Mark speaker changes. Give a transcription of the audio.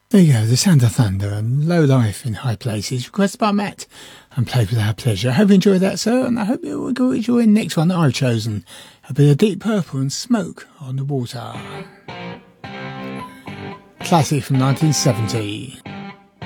Speaker 1: There you go, The Sound of Thunder and Low Life in High Places, requested by Matt and played with our pleasure. I hope you enjoyed that, sir, and I hope you will enjoy the next one that I've chosen. A bit of Deep Purple and Smoke on the Water. Classic from 1970.